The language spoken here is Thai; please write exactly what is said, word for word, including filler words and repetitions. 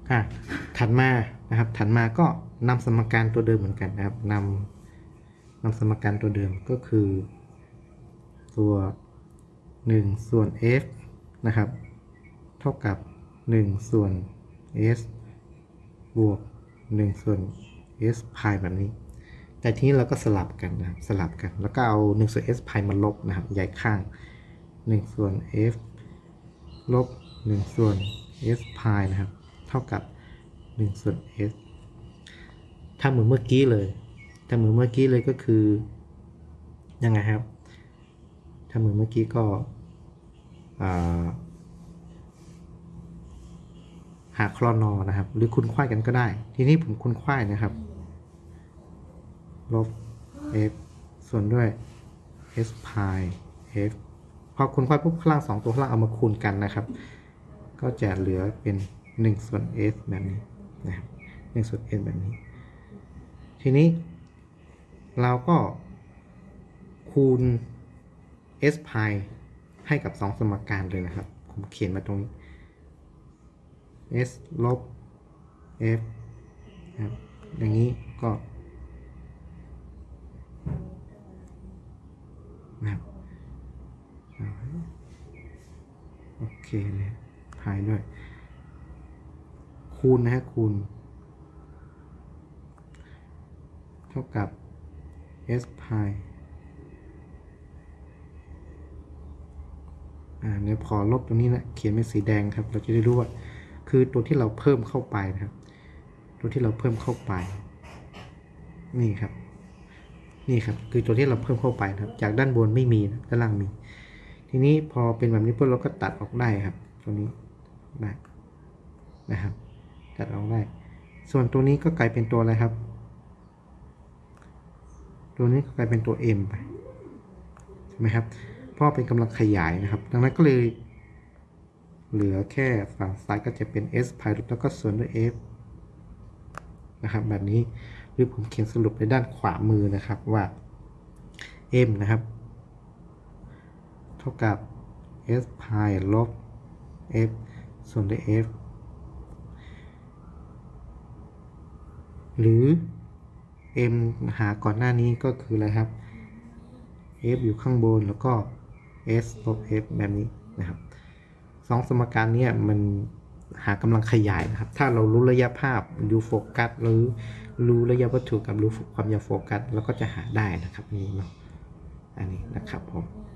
อ่ะถัดมานะครับถัดมาก็นำสมการตัวเดิมเหมือนกันนะครับนำนำสมการตัวเดิมก็คือตัวหนึ่งส่วน f นะครับเท่ากับหนึ่งส่วน s บวกหนึ่งส่วน s พายแบบนี้แต่ทีนี้เราก็สลับกันนะครับสลับกันแล้วก็เอาหนึ่งส่วน s พายมาลบนะครับใหญ่ข้างหนึ่งส่วน f ลบหนึ่งส่วน s พายนะครับเท่ากับหนึ่งส่วน s ถ้าเหมือนเมื่อกี้เลยถ้าเหมือนเมื่อกี้เลยก็คือยังไงครับถ้าเหมือนเมื่อกี้ก็หาคลอนอนะครับหรือคูณควายกันก็ได้ทีนี้ผมคูณควายนะครับลบ f ส่วนด้วย s พาย f พอคูณควายปุ๊บข้างล่างสองตัวข้างล่างเอามาคูณกันนะครับก็จะเหลือเป็นหนึ่งส่วน s แบบนี้นะครับหนึ่งส่วน s แบบนี้ทีนี้เราก็คูณ s พายให้กับสองสมการเลยนะครับผมเขียนมาตรงนี้ s ลบ f ครับอย่างนี้ก็นะครับโอเคเลยพายด้วยคูณนะฮะคูณเท่ากับ s พายอ่าเนี่ยพอลบตรงนี้นะเขียนเป็นสีแดงครับเราจะได้รู้ว่าคือตัวที่เราเพิ่มเข้าไปนะครับตัวที่เราเพิ่มเข้าไปนี่ครับนี่ครับคือตัวที่เราเพิ่มเข้าไปนะครับจากด้านบนไม่มีนะด้านล่างมีทีนี้พอเป็นแบบนี้พวกเราก็ตัดออกได้ครับตัวนี้ได้นะครับตัดออกได้ส่วนตัวนี้ก็กลายเป็นตัวอะไรครับตัวนี้ก็กลายเป็นตัว m ไปใช่ไหมครับเพราะเป็นกำลังขยายนะครับดังนั้นก็เลยเหลือแค่ฝั่งซ้ายก็จะเป็น s พายแล้วก็ส่วนด้วย f นะครับแบบนี้หรือผมเขียนสรุปในด้านขวามือนะครับว่า m นะครับเท่ากับ s พายลบ f ส่วนด้วย f หรือ m หาก่อนหน้านี้ก็คืออะไรครับ f อยู่ข้างบนแล้วก็ s ลบ f แบบนี้นะครับสองสมการนี้มันหากำลังขยายนะครับถ้าเรารู้ระยะภาพดูโฟกัสหรือรู้ระยะวัตถุกับรู้ความยาวโฟกัสเราก็จะหาได้นะครับนี่เนาะอันนี้นะครับผม